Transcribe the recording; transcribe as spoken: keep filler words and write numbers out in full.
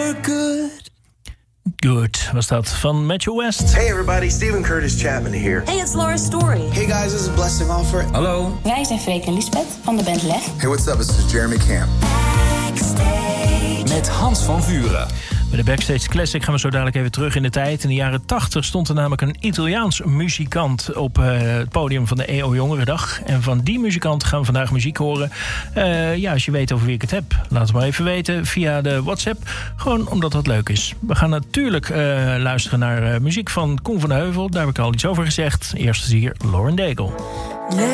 for good. Good was dat van Matthew West. Hey everybody, Stephen Curtis Chapman here. Hey, it's Laura Story. Hey guys, this is Blessing Offer. Hallo. Wij zijn Freek en Lisbeth van de band Leg. Hey, what's up? This is Jeremy Camp. Met Hans van Vuren. Bij de Backstage Classic gaan we zo dadelijk even terug in de tijd. In de jaren tachtig stond er namelijk een Italiaans muzikant op uh, het podium van de E O Jongerendag. En van die muzikant gaan we vandaag muziek horen. Uh, ja, als je weet over wie ik het heb, laat het maar even weten via de WhatsApp. Gewoon omdat dat leuk is. We gaan natuurlijk uh, luisteren naar uh, muziek van Koen van de Heuvel. Daar heb ik al iets over gezegd. Eerst is hier Lauren Daigle.